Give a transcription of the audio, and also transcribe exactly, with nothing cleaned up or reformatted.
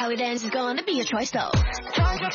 How we dance is gonna be your choice though.